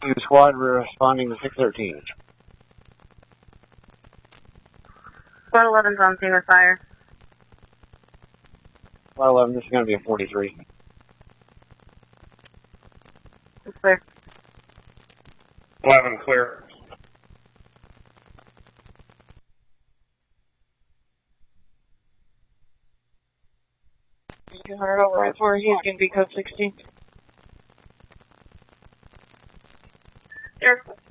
Squad, we're responding to 613. Squad 11's on scene with fire. Squad 11, this is going to be a 43. It's clear. 11 clear. You heard over at 4, he's going to be code 16. Sure.